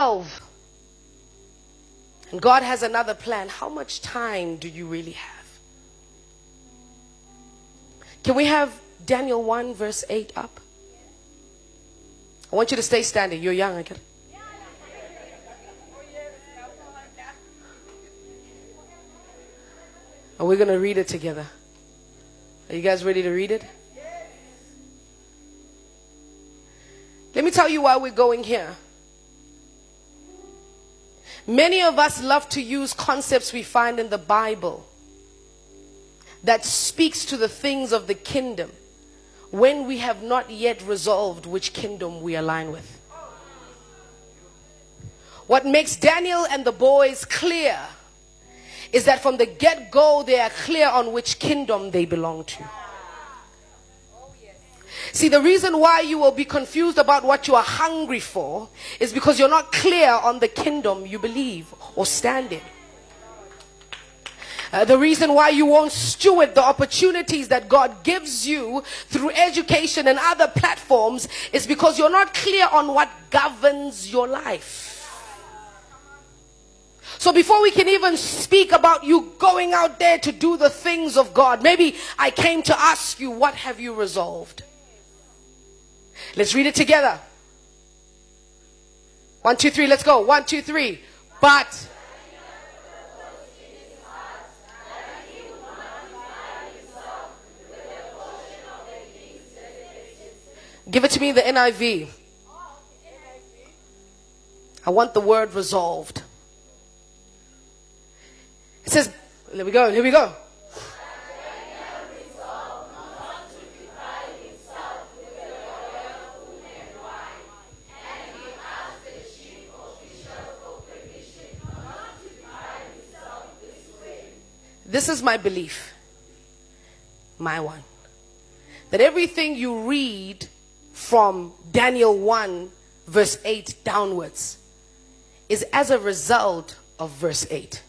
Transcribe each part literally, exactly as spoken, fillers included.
twelve. And God has another plan. How much time do you really have? Can we have Daniel one verse eight up? I want you to stay standing. You're young, I get it. And we're going to read it together. Are you guys ready to read it? Let me tell you why we're going here. Many of us love to use concepts we find in the Bible that speaks to the things of the kingdom when we have not yet resolved which kingdom we align with. What makes Daniel and the boys clear is that from the get-go they are clear on which kingdom they belong to. See, the reason why you will be confused about what you are hungry for is because you're not clear on the kingdom you believe or stand in. Uh, the reason why you won't steward the opportunities that God gives you through education and other platforms is because you're not clear on what governs your life. So before we can even speak about you going out there to do the things of God, maybe I came to ask you, what have you resolved? Let's read it together. One, two, three, let's go. One, two, three. But give it to me, the N I V. I want the word resolved. It says, here we go, here we go. This is my belief, my one, that everything you read from Daniel one verse eight downwards is as a result of verse eight.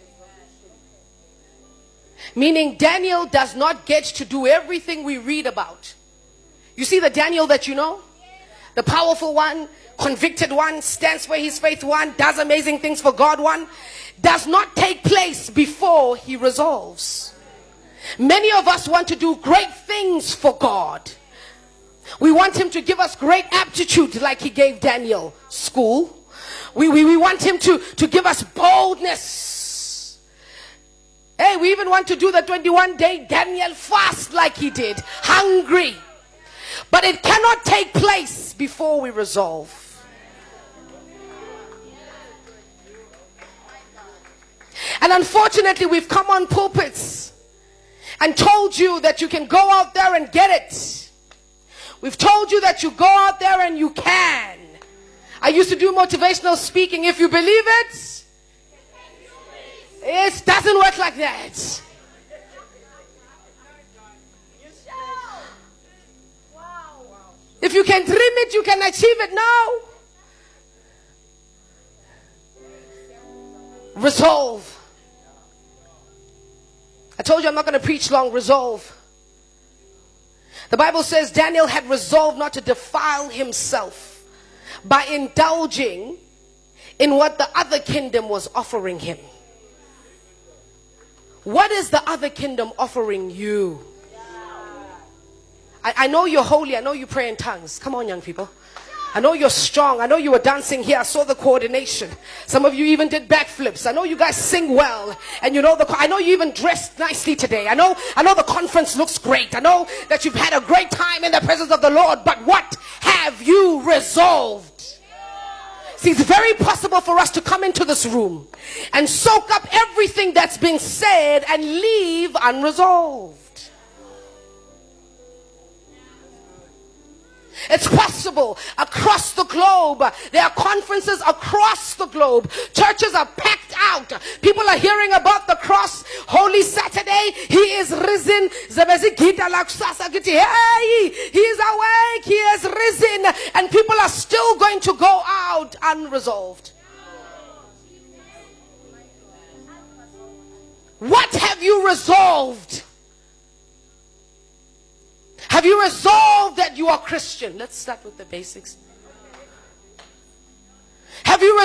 Meaning Daniel does not get to do everything we read about. You see the Daniel that you know? The powerful one, convicted one, stands for his faith one, does amazing things for God one, does not take place before he resolves. Many of us want to do great things for God. We want him to give us great aptitude like he gave Daniel school. We, we, we want him to, to give us boldness. Hey, we even want to do the twenty-one day Daniel fast like he did. Hungry. But it cannot take place before we resolve. And unfortunately, we've come on pulpits and told you that you can go out there and get it. We've told you that you go out there and you can. I used to do motivational speaking. If you believe it, it doesn't work like that. If you can dream it, you can achieve it now. Resolve. I told you I'm not going to preach long. Resolve. The Bible says Daniel had resolved not to defile himself by indulging in what the other kingdom was offering him. What is the other kingdom offering you? I, I know you're holy. I know you pray in tongues. Come on, young people. I know you're strong. I know you were dancing here. I saw the coordination. Some of you even did backflips. I know you guys sing well. And you know the, I know you even dressed nicely today. I know, I know the conference looks great. I know that you've had a great time in the presence of the Lord. But what have you resolved? See, it's very possible for us to come into this room and soak up everything that's been said and leave unresolved. It's possible across the globe. There are conferences across the globe. Churches are packed out. People are hearing about the cross. Holy Saturday, he is risen. Hey, he is awake. He is risen. And people are still going to go out unresolved. What have you resolved? Have you resolved that you are Christian? Let's start with the basics. Have you